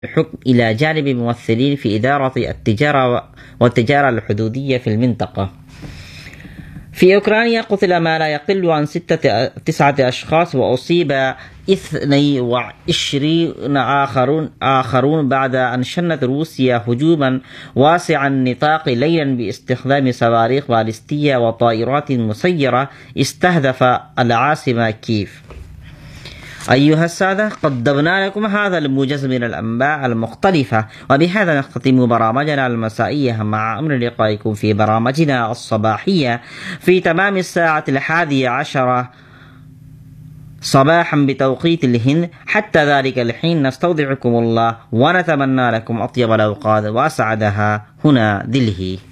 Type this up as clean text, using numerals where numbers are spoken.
الحكم إلى جانب ممثلين في إدارة التجارة والتجارة الحدودية في المنطقة. في أوكرانيا قتل ما لا يقل عن 9 أشخاص وأصيب 22 آخرون بعد أن شنت روسيا هجوما واسع النطاق ليلا باستخدام صواريخ باليستية وطائرات مسيرة استهدف العاصمة كييف. أيها السادة، قدمنا لكم هذا الموجز من الأنباء المختلفة، وبهذا نختتم برامجنا المسائية مع أمر لقائكم في برامجنا الصباحية في تمام الساعة 11 صباحا بتوقيت الهند. حتى ذلك الحين نستودعكم الله ونتمنى لكم أطيب الأوقات وأسعدها. هنا دلهي.